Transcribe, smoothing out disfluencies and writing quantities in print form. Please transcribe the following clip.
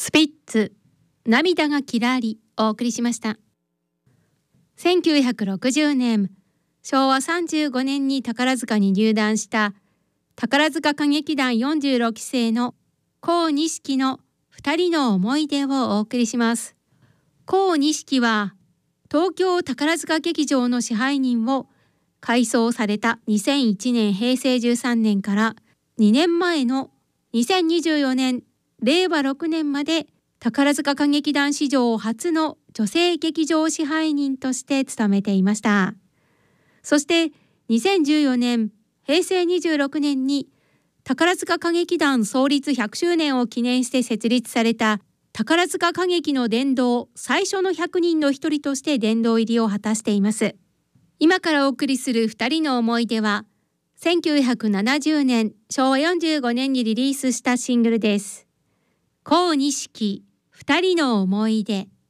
スピッツ涙がきらりお送りしました。1960年昭和35年に宝塚に入団した宝塚歌劇団46期生の幸錦の2人の思い出をお送りします。幸錦は東京宝塚劇場の支配人を改装された2001年平成13年から2年前の2024年令和6年まで宝塚歌劇団史上初の女性劇場支配人として務めていました。そして2014年平成26年に宝塚歌劇団創立100周年を記念して設立された宝塚歌劇の殿堂最初の100人の一人として殿堂入りを果たしています。今からお送りする2人の思い出は1970年昭和45年にリリースしたシングルです。幸錦2人の思い出。